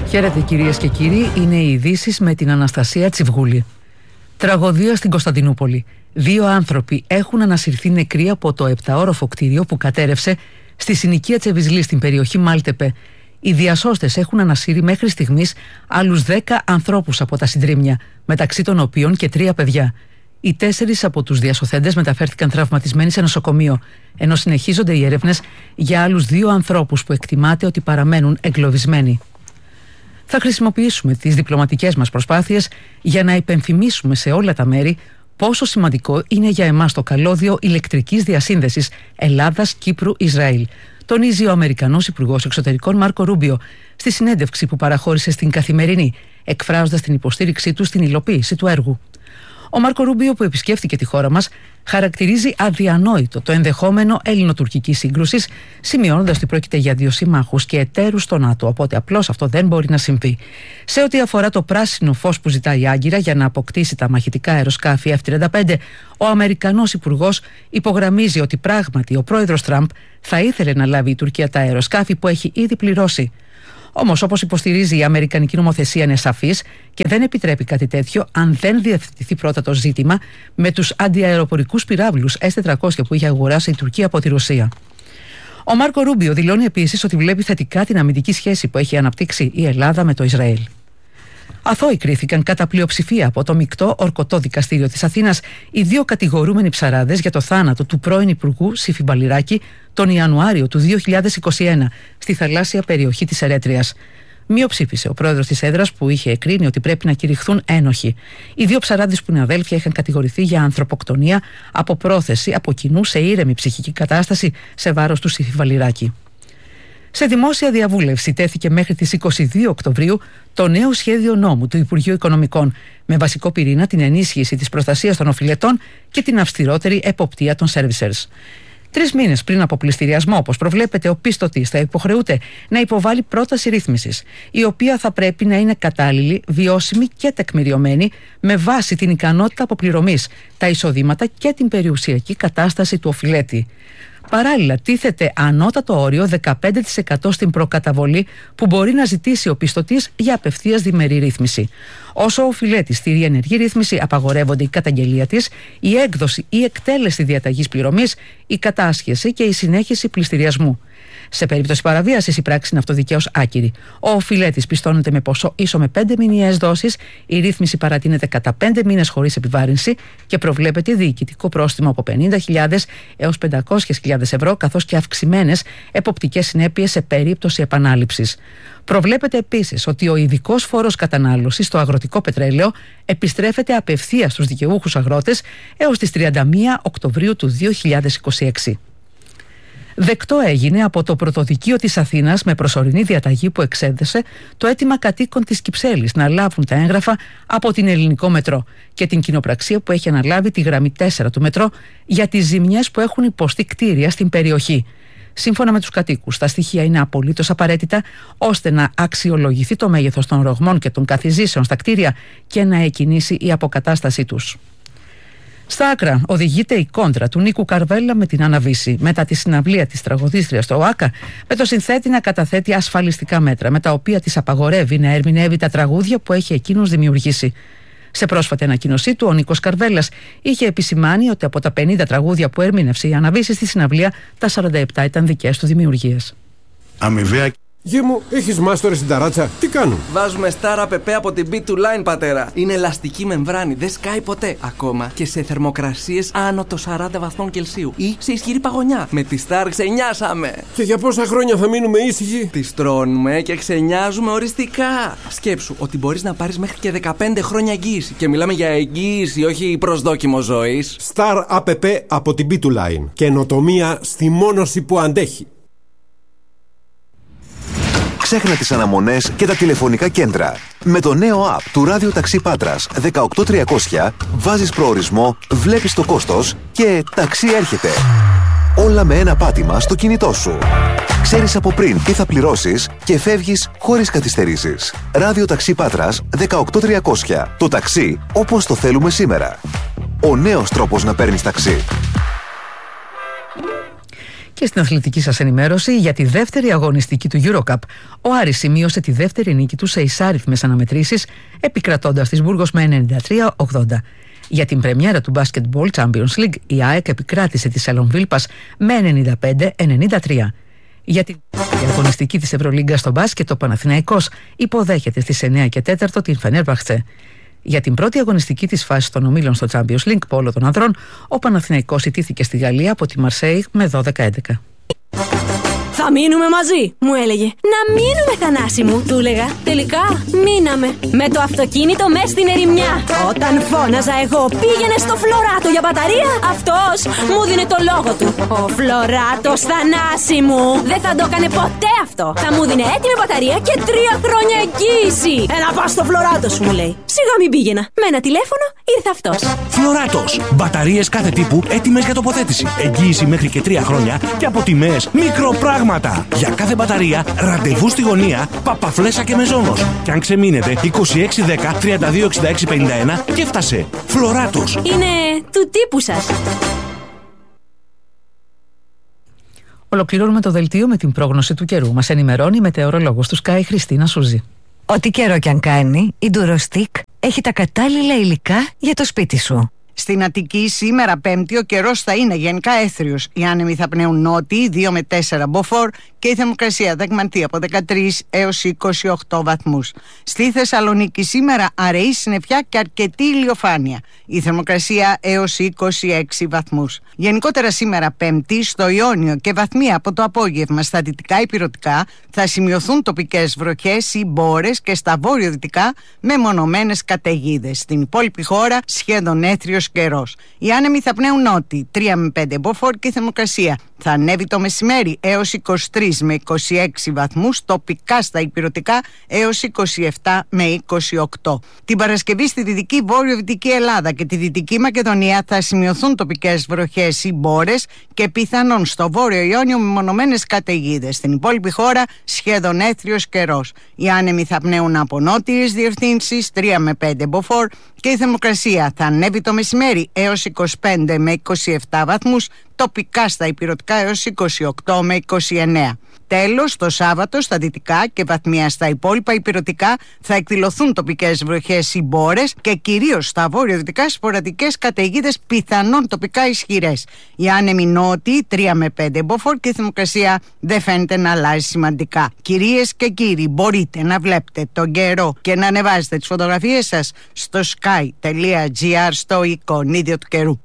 Χαίρετε κυρίες και κύριοι, είναι οι ειδήσεις με την Αναστασία Τσιβγούλη. Τραγωδία στην Κωνσταντινούπολη. 2 άνθρωποι έχουν ανασυρθεί νεκροί από το 7όροφο κτίριο που κατέρευσε στη συνοικία Τσεβιζλή στην περιοχή Μάλτεπε. Οι διασώστες έχουν ανασύρει μέχρι στιγμής άλλους 10 ανθρώπους από τα συντρίμμια, μεταξύ των οποίων και 3 παιδιά. Οι 4 από τους διασωθέντες μεταφέρθηκαν τραυματισμένοι σε νοσοκομείο, ενώ συνεχίζονται οι έρευνες για άλλους 2 ανθρώπους που εκτιμάται ότι παραμένουν εγκλωβισμένοι. Θα χρησιμοποιήσουμε τις διπλωματικές μας προσπάθειες για να υπενθυμίσουμε σε όλα τα μέρη πόσο σημαντικό είναι για εμάς το καλώδιο ηλεκτρικής διασύνδεσης Ελλάδας-Κύπρου-Ισραήλ, τονίζει ο Αμερικανός Υπουργός Εξωτερικών Μάρκο Ρούμπιο στη συνέντευξη που παραχώρησε στην Καθημερινή, εκφράζοντας την υποστήριξή του στην υλοποίηση του έργου. Ο Μάρκο Ρούμπιο, που επισκέφθηκε τη χώρα μας, χαρακτηρίζει αδιανόητο το ενδεχόμενο ελληνοτουρκικής σύγκρουσης, σημειώνοντας ότι πρόκειται για 2 συμμάχους και εταίρους στο ΝΑΤΟ, οπότε απλώς αυτό δεν μπορεί να συμβεί. Σε ό,τι αφορά το πράσινο φως που ζητάει η Άγκυρα για να αποκτήσει τα μαχητικά αεροσκάφη F-35, ο Αμερικανός Υπουργός υπογραμμίζει ότι πράγματι ο πρόεδρος Τραμπ θα ήθελε να λάβει η Τουρκία τα αεροσκάφη που έχει ήδη πληρώσει. Όμως, όπως υποστηρίζει η αμερικανική νομοθεσία, είναι σαφής και δεν επιτρέπει κάτι τέτοιο αν δεν διευθετηθεί πρώτα το ζήτημα με τους αντιαεροπορικούς πυράβλους S-400 που είχε αγοράσει η Τουρκία από τη Ρωσία. Ο Μάρκο Ρούμπιο δηλώνει επίσης ότι βλέπει θετικά την αμυντική σχέση που έχει αναπτύξει η Ελλάδα με το Ισραήλ. Αθώοι κρίθηκαν κατά πλειοψηφία από το μεικτό ορκωτό δικαστήριο της Αθήνας οι 2 κατηγορούμενοι ψαράδες για το θάνατο του πρώην Υπουργού Σύφη Μπαλιράκη τον Ιανουάριο του 2021 στη θαλάσσια περιοχή της Ερέτριας. Μειοψήφισε ο πρόεδρος της έδρας που είχε εκρίνει ότι πρέπει να κηρυχθούν ένοχοι. Οι 2 ψαράδες που είναι αδέλφια είχαν κατηγορηθεί για ανθρωποκτονία από πρόθεση από κοινού σε ήρεμη ψυχική κατάσταση σε βάρος του Σύφη Μπαλιράκη. Σε δημόσια διαβούλευση τέθηκε μέχρι τις 22 Οκτωβρίου το νέο σχέδιο νόμου του Υπουργείου Οικονομικών, με βασικό πυρήνα την ενίσχυση της προστασίας των οφειλετών και την αυστηρότερη εποπτεία των servicers. 3 μήνες πριν από πληστηριασμό, όπως προβλέπεται, ο πίστοτης θα υποχρεούται να υποβάλει πρόταση ρύθμισης, η οποία θα πρέπει να είναι κατάλληλη, βιώσιμη και τεκμηριωμένη με βάση την ικανότητα αποπληρωμής, τα εισοδήματα και την περιουσιακή κατάσταση του οφειλέτη. Παράλληλα, τίθεται ανώτατο όριο 15% στην προκαταβολή που μπορεί να ζητήσει ο πιστωτής για απευθείας διμερή ρύθμιση. Όσο ο οφειλέτης στηρεί ενεργή ρύθμιση, απαγορεύονται η καταγγελία της, η έκδοση ή εκτέλεση διαταγής πληρωμής, η κατάσχεση και η συνέχιση πληστηριασμού. Σε περίπτωση παραβίασης, η πράξη είναι αυτοδικαίως άκυρη. Ο οφειλέτης πιστώνεται με ποσό ίσο με 5 μηνιαίες δόσεις, η ρύθμιση παρατείνεται κατά 5 μήνες χωρίς επιβάρυνση και προβλέπεται διοικητικό πρόστιμο από 50.000 έως 500.000 ευρώ, καθώς και αυξημένες εποπτικές συνέπειες σε περίπτωση επανάληψης. Προβλέπεται επίσης ότι ο ειδικός φόρος κατανάλωσης στο αγροτικό πετρέλαιο επιστρέφεται απευθείας στους δικαιούχους αγρότες έως τις 31 Οκτωβρίου του 2026. Δεκτό έγινε από το Πρωτοδικείο της Αθήνας με προσωρινή διαταγή που εξέδεσε το αίτημα κατοίκων της Κυψέλης να λάβουν τα έγγραφα από την Ελληνικό Μετρό και την κοινοπραξία που έχει αναλάβει τη γραμμή 4 του Μετρό για τις ζημιές που έχουν υποστεί κτίρια στην περιοχή. Σύμφωνα με τους κατοίκους, τα στοιχεία είναι απολύτως απαραίτητα ώστε να αξιολογηθεί το μέγεθος των ρογμών και των καθιζήσεων στα κτίρια και να εκκινήσει η αποκατάστασή τους. Στα άκρα οδηγείται η κόντρα του Νίκου Καρβέλα με την Άννα Βύση μετά τη συναυλία της τραγουδίστριας στο ΟΑΚΑ, με το συνθέτη να καταθέτει ασφαλιστικά μέτρα με τα οποία της απαγορεύει να ερμηνεύει τα τραγούδια που έχει εκείνος δημιουργήσει. Σε πρόσφατη ανακοίνωσή του, ο Νίκος Καρβέλας είχε επισημάνει ότι από τα 50 τραγούδια που ερμήνευσε η Άννα Βύση στη συναυλία, τα 47 ήταν δικές του δημιουργίες. Αμοιβαία. Γε μου, έχεις μάστορες στην ταράτσα. Τι κάνουν? Βάζουμε Star App από την B2Line, πατέρα. Είναι ελαστική μεμβράνη, δεν σκάει ποτέ. Ακόμα και σε θερμοκρασίες άνω των 40 βαθμών Κελσίου ή σε ισχυρή παγωνιά. Με τη Star ξενιάσαμε. Και για πόσα χρόνια θα μείνουμε ήσυχοι? Τις τρώνουμε και ξενιάζουμε οριστικά. Σκέψου ότι μπορείς να πάρεις μέχρι και 15 χρόνια εγγύηση. Και μιλάμε για εγγύηση, όχι προσδόκιμο ζωής. Star App από την B2Line. Καινοτομία στη μόνωση που αντέχει. Ξέχνα τις αναμονές και τα τηλεφωνικά κέντρα. Με το νέο app του Ράδιο Ταξί Πάτρας 18300 βάζεις προορισμό, βλέπεις το κόστος και ταξί έρχεται. Όλα με ένα πάτημα στο κινητό σου. Ξέρεις από πριν τι θα πληρώσεις και φεύγεις χωρίς καθυστερήσεις. Ράδιο Ταξί Πάτρας 18300. Το ταξί όπως το θέλουμε σήμερα. Ο νέος τρόπος να παίρνεις ταξί. Και στην αθλητική σας ενημέρωση, για τη δεύτερη αγωνιστική του EuroCup, ο Άρης σημείωσε τη δεύτερη νίκη του σε εισάριθμες αναμετρήσεις, επικρατώντας της Μπούργος με 93-80. Για την πρεμιέρα του Basketball Champions League, η ΑΕΚ επικράτησε τη Σαλον Βίλπας με 95-93. Για την αγωνιστική της Ευρωλίγκα στο μπάσκετ, ο Παναθηναϊκός υποδέχεται στις 9 και 4 την Φενέρμπαχτσε. Για την πρώτη αγωνιστική της φάσης των ομίλων στο Champions League, πόλο των ανδρών, ο Παναθηναϊκός ιτήθηκε στη Γαλλία από τη Μαρσέη με 12-11. Θα μείνουμε μαζί, μου έλεγε. Να μείνουμε, Θανάση μου, του έλεγα. Τελικά μείναμε. Με το αυτοκίνητο μες στην ερημιά. Όταν φώναζα εγώ, πήγαινε στο Φλωράτο για μπαταρία. Αυτός μου δίνε το λόγο του. Ο Φλωράτος, Θανάση μου, δεν θα το έκανε ποτέ αυτό. Θα μου δίνε έτοιμη μπαταρία και 3 χρόνια εγγύηση. Έλα πας στο Φλωράτο σου, μου λέει. Σιγά μην πήγαινα. Με ένα τηλέφωνο ήρθε αυτός. Φλωράτος. Μπαταρίες κάθε τύπου έτοιμες για τοποθέτηση. Εγγύηση μέχρι και 3 χρόνια και από τιμές μικροπράγματα. Για κάθε μπαταρία, ραντεβού στη γωνία, Παπαφλέσσα και Μεζόνος. Και αν ξεμείνετε, 2610 326651 και έφτασε. Φλωράτος. Είναι του τύπου σας. Ολοκληρώνουμε το δελτίο με την πρόγνωση του καιρού. Μας ενημερώνει η μετεωρολόγος του Sky, Χριστίνα Σούζη. Ό,τι καιρό κι αν κάνει, η Durostick έχει τα κατάλληλα υλικά για το σπίτι σου. Στην Αττική σήμερα Πέμπτη ο καιρός θα είναι γενικά έθριος. Οι άνεμοι θα πνέουν νότιοι 2 με 4 μποφόρ και η θερμοκρασία θα εκμανθεί από 13 έως 28 βαθμούς. Στη Θεσσαλονίκη σήμερα αραιή συννεφιά και αρκετή ηλιοφάνεια. Η θερμοκρασία έως 26 βαθμούς. Γενικότερα σήμερα Πέμπτη στο Ιόνιο και βαθμία από το απόγευμα στα δυτικά ηπειρωτικά θα σημειωθούν τοπικές βροχές ή μπόρες και στα βόρειο-δυτικά μεμονωμένες καταιγίδες. Στην υπόλοιπη χώρα σχεδόν έθριος καιρός. Οι άνεμοι θα πνέουν νότιοι 3 με 5 μποφόρ και η θερμοκρασία θα ανέβει το μεσημέρι έως 23 με 26 βαθμούς, τοπικά στα ηπειρωτικά έως 27 με 28. Την Παρασκευή στη Δυτική Βόρειο-Δυτική Ελλάδα και τη Δυτική Μακεδονία θα σημειωθούν τοπικές βροχές ή μπόρες και πιθανόν στο Βόρειο Ιόνιο μεμονωμένες καταιγίδες. Στην υπόλοιπη χώρα σχεδόν έθριος καιρός. Οι άνεμοι θα πνέουν από νότιες διευθύνσεις 3 με 5 μποφόρ και η θερμοκρασία θα ανέβει το μεσημέρι έως 25 με 27 βαθμούς, τοπικά στα ηπειρωτικά έως 28 με 29. Τέλος, το Σάββατο στα δυτικά και βαθμία στα υπόλοιπα ηπειρωτικά θα εκδηλωθούν τοπικές βροχές ή μπόρες και κυρίως στα βόρειο-δυτικά σποραδικές καταιγίδες πιθανόν τοπικά ισχυρές. Οι άνεμοι νότιοι 3 με 5 μποφόρ και η θερμοκρασία δεν φαίνεται να αλλάζει σημαντικά. Κυρίες και κύριοι, μπορείτε να βλέπετε τον καιρό και να ανεβάζετε τις φωτογραφίες σας στο sky.gr στο εικονίδιο του καιρού.